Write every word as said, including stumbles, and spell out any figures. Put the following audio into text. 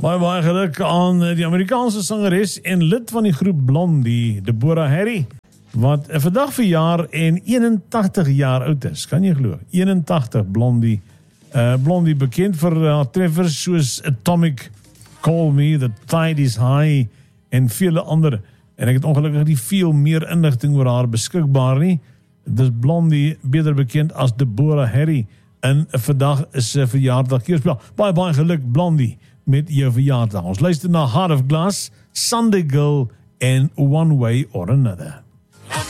Baie baie geluk aan die Amerikaanse sangeres en lid van die groep Blondie, Deborah Harry, wat vandag verjaar en eenentagtig jaar oud is. Kan jy glo? eenentagtig, Blondie. Uh, Blondie bekend vir uh, treffers soos Atomic, Call Me, The Tide Is High en vele ander. En ek het ongelukkig nie veel meer inligting oor haar beskikbaar nie. Dis Blondie, beter bekend as Deborah Harry. En vandag is sy verjaardag keerspel. Baie baie geluk, Blondie, met jou verjaardag. Ons luister na Heart of Glass, Sunday Girl en One Way or Another.